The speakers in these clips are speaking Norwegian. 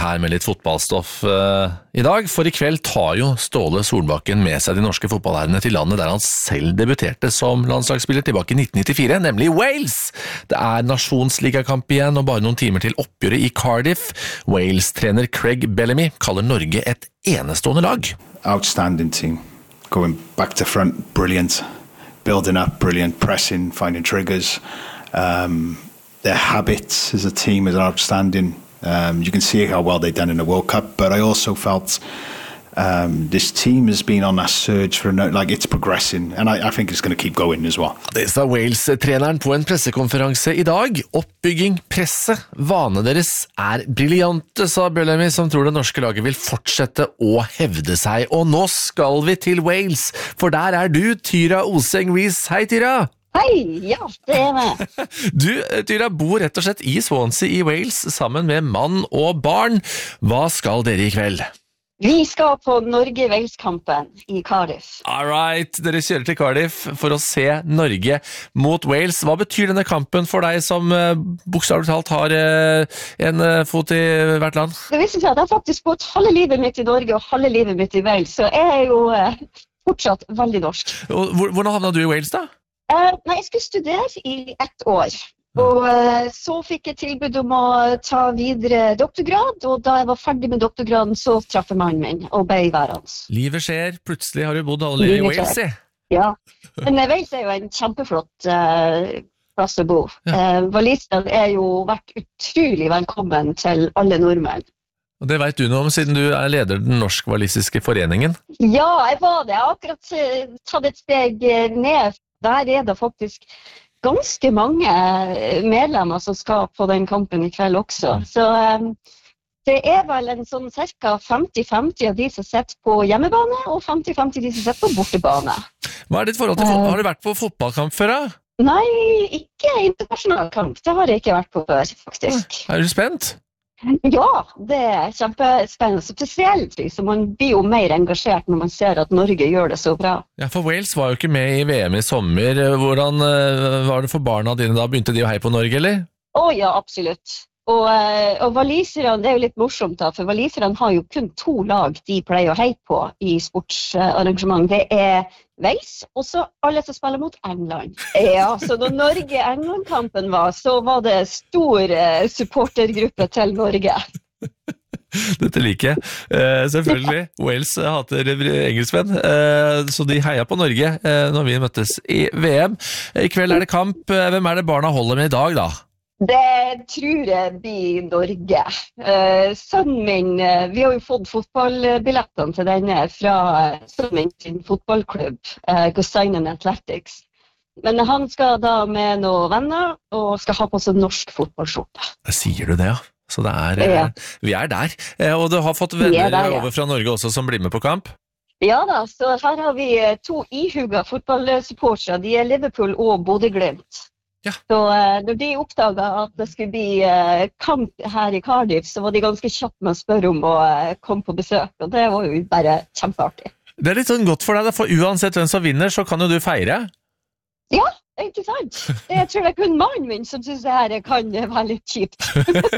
Her med litt fotballstoff I dag, for I kveld tar jo Ståle Solbakken med seg de norske fotballherrene til landet der han selv debuterte som landslagsspiller tilbake I 1994, nemlig Wales. Det nasjonsligakamp igjen og bare noen timer til oppgjøret I Cardiff. Wales-trener Craig Bellamy kaller Norge et enestående lag. Outstanding team, going back to front, brilliant, building up, brilliant, pressing, finding triggers. Their habits as a team is outstanding. You can see how well they've done in the World Cup, but I also felt this team has been on that surge for like it's progressing, and I think it's going to keep going as well. Det sa Wales-treneren på en pressekonferanse I dag. Oppbygging, presse, vane deres briljante, sa Bellamy, som tror det norske laget vil fortsette å hevde seg. Og nå skal vi til Wales, for der du, Tyra Oseng Rees. Hei, Tyra! Hei, ja, det meg. Du, Tyra, bor rett og slett I Swansea I Wales sammen med mann og barn. Hva skal dere I kveld? Vi skal på Norge-Wales-kampen I Cardiff. All right, dere kjører til Cardiff for å se Norge mot Wales. Hva betyr denne kampen for deg som bokstavelig talt har en fot I hvert land? Det viser seg at jeg faktisk bodd halve livet mitt I Norge og halve livet mitt I Wales, så jeg jo fortsatt veldig norsk. Hvordan havnet du I Wales da? Nei, jeg skulle studere I 1 år, og så fikk jeg tilbud om å ta videre doktorgrad, og da jeg var ferdig med doktorgraden så traff jeg mannen min og ble værende. Livet skjer, plutselig har du bodd alle I Wales, Ja, men Wales jo en kjempeflott plass å bo. Walisene jo vært utrolig velkommen til alle nordmenn. Og det vet du noe om, siden du leder den norsk-walisiske foreningen? Ja, jeg var det. Jeg har akkurat tatt et steg ned. Der det faktisk ganske mange medlemmer som skal på den kampen I kveld også. Så det vel en sånn cirka 50-50 av de som sitter på hjemmebane, og 50-50 de som sitter på bortebane. Hva ditt forhold til fotball? Har du vært på fotballkamp før da? Nei, ikke internasjonal kamp. Det har jeg ikke vært på før, faktisk. Du spent? Ja, det kjempespennende. Spesielt liksom, man blir jo mer engasjert når man ser at Norge gjør det så bra. Ja, for Wales var jo ikke med I VM I sommer. Hvordan var det for barna dine da? Begynte de å heie på Norge, eller? Ja, absolutt. Og waliserne, det jo litt morsomt da, for waliserne har jo kun 2 lag de pleier å heie på I sportsarrangement. Det Wales, og så alle som spiller mot England. Ja, så når Norge-England-kampen var, så var det stor supportergruppe til Norge. Dette liker jeg. Selvfølgelig, Wales hater engelskmenn, så de heier på Norge når vi møttes I VM. I kveld det kamp. Hvem det barna holder med I dag da? Det tror jeg blir Norge. Sønnen min, vi har jo fått fotballbillettene til denne fra sønnen min sin fotballklubb, Gosainen Athletics. Men han skal da med noen venner og skal ha på seg norsk fotballskjorte. Sier du det, ja? Så det vi der. Og du har fått venner over fra Norge også som blir med på kamp? Ja da, så her har vi 2 ihuga fotballsupportere. De Liverpool og Bodø/Glimt. Ja. Så når de oppdaget at det skulle bli kamp her I Cardiff, så var de ganske kjapt med å spørre om å komme på besøk, og det var jo bare kjempeartig. Det litt sånn godt for deg, for uansett hvem som vinner, så kan jo du feire. Ja, ikke sant? Jeg tror det kun mannen min som synes det her kan være litt kjipt.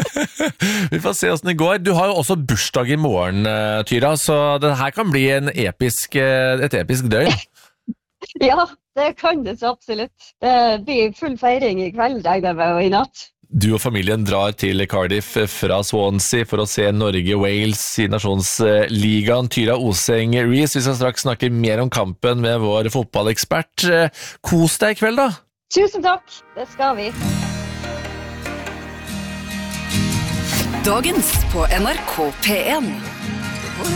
Vi får se hvordan det går. Du har jo også bursdag I morgen, Tyra, så det her kan bli et episk døgn. Ja, det kan det så absolutt. Det blir full feiring I kveld, regner jeg med, og I natt. Du og familien drar til Cardiff fra Swansea for å se Norge-Wales I nasjonsligaen. Tyra Oseng Rees, vi skal straks snakke mer om kampen med vår fotballekspert. Kos deg I kveld da! Tusen takk, det skal vi. Dagens på NRK P1.